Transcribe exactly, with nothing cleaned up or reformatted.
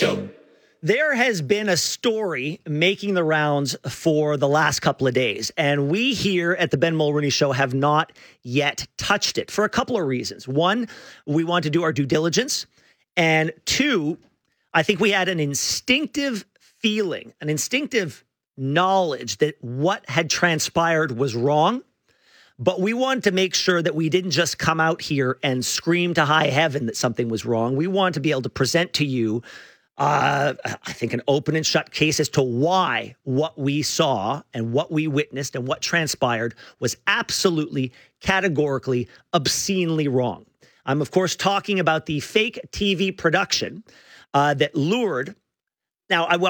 Show. There has been a story making the rounds for the last couple of days, and we here at the Ben Mulroney Show have not yet touched it for a couple of reasons. One, we want to do our due diligence, and two, I think we had an instinctive feeling, an instinctive knowledge that what had transpired was wrong, but we wanted to make sure that we didn't just come out here and scream to high heaven that something was wrong. We want to be able to present to you Uh, I think an open and shut case as to why what we saw and what we witnessed and what transpired was absolutely, categorically, obscenely wrong. I'm, of course, talking about the fake T V production uh, that lured. Now, I